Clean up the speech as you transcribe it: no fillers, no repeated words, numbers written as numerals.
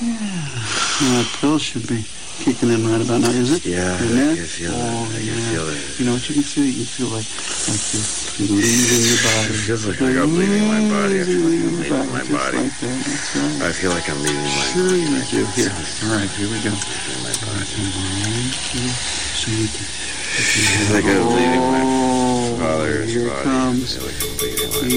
That pill should be kicking in right about now, is it? Yeah, Isn't I it? can feel it. Oh, I can yeah. feel it. You know what you can feel? You feel like you're leaving your body. It feels like I'm leaving my body. I feel like I'm leaving my Just body. like that. That's right. I feel like I'm leaving my Sure body. you do. Here. All right, here we go. Leaving my body. So you can... I feel like I'm leaving my father's here it body. comes. I feel like I'm leaving my